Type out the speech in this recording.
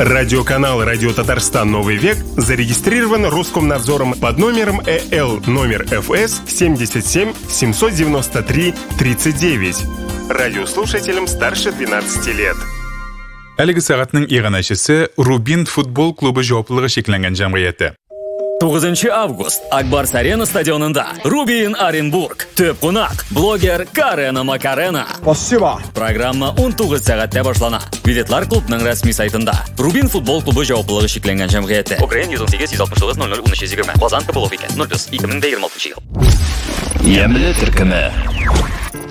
Радиоканал «Радио Татарстан. Новый век» зарегистрирован Роскомнадзором под номером ЭЛ номер ФС 77 793 39. Радиослушателям старше 12 лет. Әлеге сағатның иғанашысы Рубин футбол клубы жауаплылығы шекленген жамғияты. 9 август Акбарс Арена стадионында Рубин Оренбург. Төп қонақ блогер Карена Макарена. Спасибо. Программа 19 сағатта башлана. Билетлар клубның рәсми сайтында. Рубин футбол клубы жауаплылығы шекленген жамғияты. Украин 118-169-00-1320. Лазан Кабылов екен. 0+2026 жыл. Емле түркімі.